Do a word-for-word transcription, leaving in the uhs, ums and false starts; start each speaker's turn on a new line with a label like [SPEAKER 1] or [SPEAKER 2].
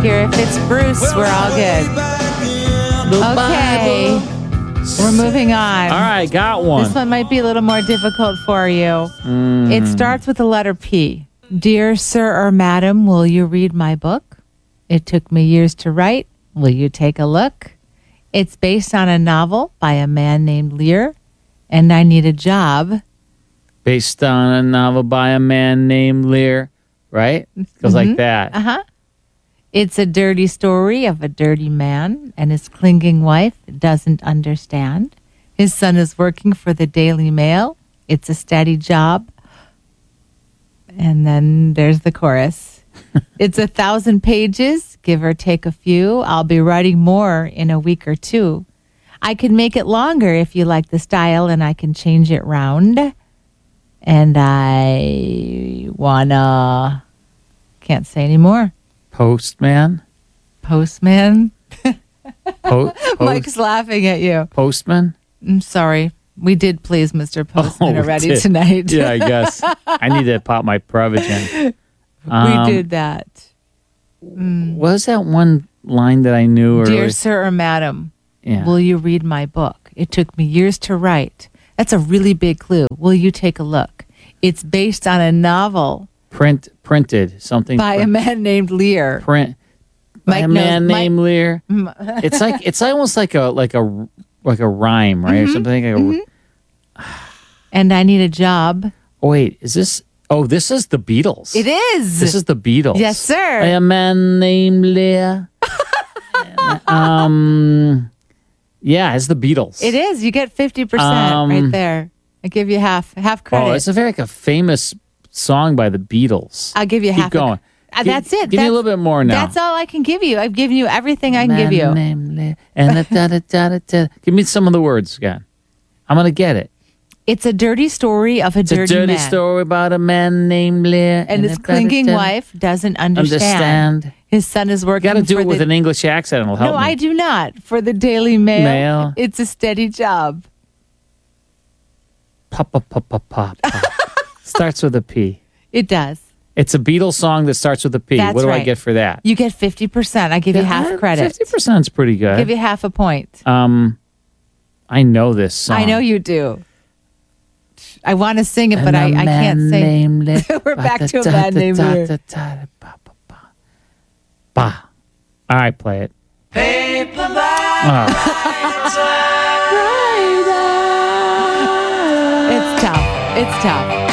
[SPEAKER 1] here. If it's Bruce, we're all good. Okay. We're moving on.
[SPEAKER 2] All right, got one.
[SPEAKER 1] This one might be a little more difficult for you.
[SPEAKER 2] Mm.
[SPEAKER 1] It starts with the letter P. Dear sir or madam, will you read my book? It took me years to write. Will you take a look? It's based on a novel by a man named Lear, and I need a job.
[SPEAKER 2] Based on a novel by a man named Lear, right? It goes
[SPEAKER 1] Mhm.
[SPEAKER 2] like that.
[SPEAKER 1] Uh-huh. It's a dirty story of a dirty man, and his clinging wife doesn't understand. His son is working for the Daily Mail. It's a steady job. And then there's the chorus. It's a thousand pages, give or take a few. I'll be writing more in a week or two. I can make it longer if you like the style, and I can change it round. And I wanna... Can't say any more.
[SPEAKER 2] Postman?
[SPEAKER 1] Postman?
[SPEAKER 2] Po- post-
[SPEAKER 1] Mike's laughing at you.
[SPEAKER 2] Postman?
[SPEAKER 1] I'm sorry. We did please Mister Postman
[SPEAKER 2] Oh, we
[SPEAKER 1] already
[SPEAKER 2] did.
[SPEAKER 1] tonight.
[SPEAKER 2] Yeah, I guess. I need to pop my Prevagen.
[SPEAKER 1] we
[SPEAKER 2] Um,
[SPEAKER 1] did that. Mm.
[SPEAKER 2] What was that one line that I knew?
[SPEAKER 1] Dear
[SPEAKER 2] earlier?
[SPEAKER 1] sir or madam,
[SPEAKER 2] Yeah.
[SPEAKER 1] will you read my book? It took me years to write. That's a really big clue. Will you take a look? It's based on a novel
[SPEAKER 2] Print, printed, something.
[SPEAKER 1] by a
[SPEAKER 2] print,
[SPEAKER 1] man named Lear.
[SPEAKER 2] print by
[SPEAKER 1] Mike
[SPEAKER 2] a
[SPEAKER 1] knows-
[SPEAKER 2] man
[SPEAKER 1] Mike-
[SPEAKER 2] named Lear. It's like, it's almost like a, like a, like a rhyme, right? Or something like a,
[SPEAKER 1] Mm-hmm. And I need a job.
[SPEAKER 2] oh, wait, is this, oh, this is the Beatles.
[SPEAKER 1] It is.
[SPEAKER 2] This is the Beatles.
[SPEAKER 1] Yes, sir.
[SPEAKER 2] By a man named Lear. um, yeah, it's the Beatles.
[SPEAKER 1] It is. You get fifty percent
[SPEAKER 2] Um,
[SPEAKER 1] right there. I give you half half credit.
[SPEAKER 2] Oh, it's a very like a famous song by the Beatles.
[SPEAKER 1] I'll give you
[SPEAKER 2] Keep
[SPEAKER 1] half.
[SPEAKER 2] going.
[SPEAKER 1] Uh,
[SPEAKER 2] Gi-
[SPEAKER 1] that's it.
[SPEAKER 2] Give me a
[SPEAKER 1] That's-
[SPEAKER 2] little bit more now.
[SPEAKER 1] That's all I can give you. I've given you everything I can give you.
[SPEAKER 2] Man named Lear. And da, da, da, da, da. Give me some of the words again. I'm gonna get it.
[SPEAKER 1] It's a dirty story of a
[SPEAKER 2] It's
[SPEAKER 1] dirty
[SPEAKER 2] a dirty
[SPEAKER 1] man.
[SPEAKER 2] story about a man named Lear
[SPEAKER 1] And his
[SPEAKER 2] da, da, da,
[SPEAKER 1] clinging
[SPEAKER 2] da.
[SPEAKER 1] wife doesn't understand.
[SPEAKER 2] Understand.
[SPEAKER 1] His son is
[SPEAKER 2] You
[SPEAKER 1] working
[SPEAKER 2] got to do
[SPEAKER 1] for
[SPEAKER 2] it with
[SPEAKER 1] the,
[SPEAKER 2] an English accent. It'll help
[SPEAKER 1] No,
[SPEAKER 2] me.
[SPEAKER 1] I do not. For the Daily Mail.
[SPEAKER 2] Mail.
[SPEAKER 1] It's a steady job.
[SPEAKER 2] Pop, pop, pop, pop, pop. pop. Starts with a P.
[SPEAKER 1] It does.
[SPEAKER 2] It's a Beatles song that starts with a P.
[SPEAKER 1] That's
[SPEAKER 2] what do I
[SPEAKER 1] right.
[SPEAKER 2] get for that?
[SPEAKER 1] You get fifty percent. I give you half credit.
[SPEAKER 2] Fifty percent is pretty good.
[SPEAKER 1] Give you half a point.
[SPEAKER 2] Um, I know this song.
[SPEAKER 1] I know you do. I want to sing it, but I, I can't sing. We're back to a man named Lear.
[SPEAKER 2] Bah. All right, play it. Oh.
[SPEAKER 1] It's tough. It's tough.